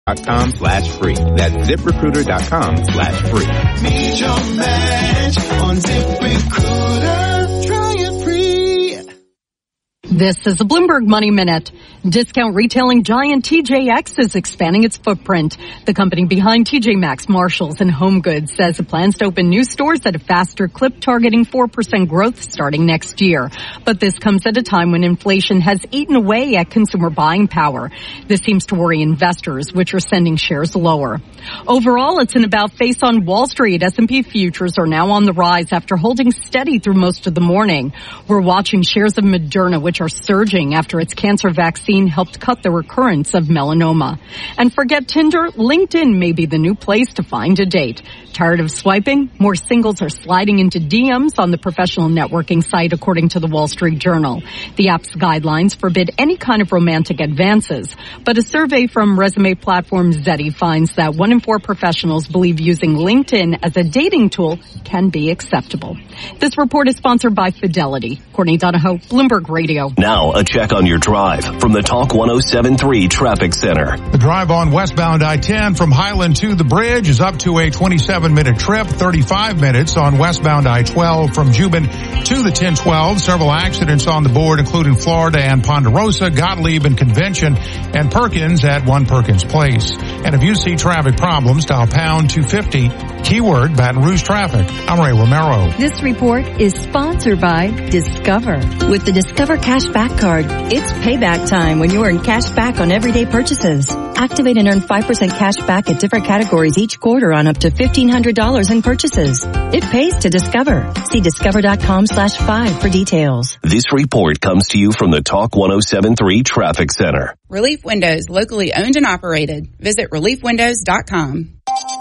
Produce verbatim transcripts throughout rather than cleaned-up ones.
Dot com slash free. That's ZipRecruiter.com slash free. Need your match on ZipRecruiter. Try it free. This is the Bloomberg Money Minute. Discount retailing giant T J X is expanding its footprint. The company behind T J Maxx, Marshalls, and HomeGoods says it plans to open new stores at a faster clip, targeting four percent growth starting next year. But this comes at a time when inflation has eaten away at consumer buying power. This seems to worry investors, which are sending shares lower. Overall, it's an about face on Wall Street. S and P futures are now on the rise after holding steady through most of the morning. We're watching shares of Moderna, which are surging after its cancer vaccine helped cut the recurrence of melanoma. And forget Tinder, LinkedIn may be the new place to find a date. Tired of swiping? More singles are sliding into D Ms on the professional networking site, according to the Wall Street Journal. The app's guidelines forbid any kind of romantic advances, but a survey from resume platform Zeti finds that one in four professionals believe using LinkedIn as a dating tool can be acceptable. This report is sponsored by Fidelity. Courtney Donahoe, Bloomberg Radio. Now, a check on your drive from the Talk one oh seven point three Traffic Center. The drive on westbound I ten from Highland to the bridge is up to a twenty-seven minute trip, thirty-five minutes on westbound I twelve from Juban to the ten twelve. Several accidents on the board, including Florida and Ponderosa, Gottlieb and Convention, and Perkins at One Perkins Place. And if you see traffic problems, dial pound two fifty, keyword Baton Rouge traffic. I'm Ray Romero. This report is sponsored by Discover. With the Discover Cashback Card, it's payback time when you earn cash back on everyday purchases. Activate and earn five percent cash back at different categories each quarter on up to fifteen hundred dollars in purchases. It pays to Discover. See discover.com slash five for details. This report comes to you from the Talk one oh seven point three Traffic Center. Relief Windows, locally owned and operated. Visit relief windows dot com.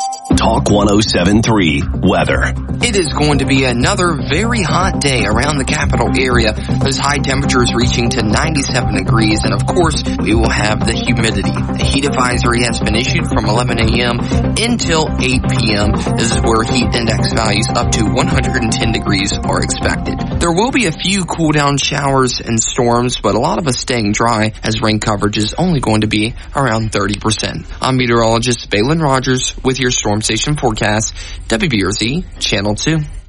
Talk one oh seven point three Weather. It is going to be another very hot day around the capital area. Those high temperatures reaching to ninety-seven degrees. And of course, we will have the humidity. The heat advisory has been issued from eleven a.m. until eight p.m. This is where heat index values up to one hundred ten degrees are expected. There will be a few cool down showers and storms, but a lot of us staying dry as rain coverage is only going to be around thirty percent. I'm meteorologist Balin Rogers with your Storm Station forecast, W B R Z Channel two.